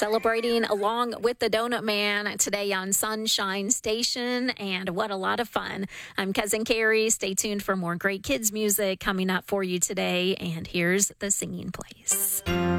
celebrating along with the Donut Man today on Sunshine Station, and what a lot of fun. I'm Cousin Carrie. Stay tuned for more great kids music coming up for you today, and here's The Singing Place.